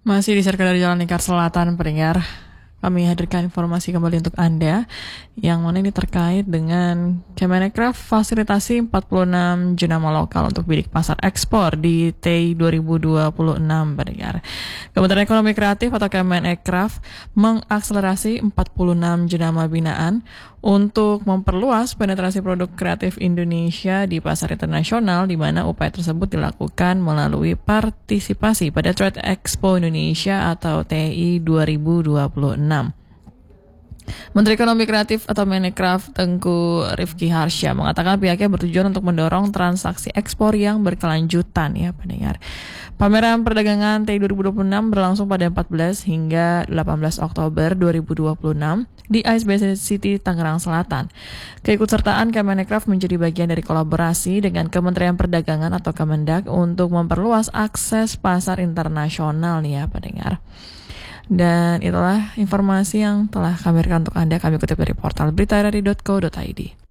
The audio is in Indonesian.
Masih di Circle dari Jalan Lingkar Selatan, pendengar. Kami hadirkan informasi kembali untuk Anda, yang mana ini terkait dengan Kemenparekraf fasilitasi 46 jenama lokal untuk bidik pasar ekspor di TEI 2026, pendengar. Kementerian Ekonomi Kreatif atau Kemenparekraf mengakselerasi 46 jenama binaan untuk memperluas penetrasi produk kreatif Indonesia di pasar internasional, di mana upaya tersebut dilakukan melalui partisipasi pada Trade Expo Indonesia atau TEI 2026. Menteri Ekonomi Kreatif atau Menparekraf Tengku Rifki Harsha mengatakan pihaknya bertujuan untuk mendorong transaksi ekspor yang berkelanjutan, ya pendengar. Pameran perdagangan TEI 2026 berlangsung pada 14 hingga 18 Oktober 2026 di ISBC City, Tangerang Selatan. Keikutsertaan Kemenparekraf menjadi bagian dari kolaborasi dengan Kementerian Perdagangan atau Kemendak untuk memperluas akses pasar internasional, nih ya pendengar. Dan itulah informasi yang telah kami berikan untuk Anda. Kami kutip dari portal beritaradadi.co.id.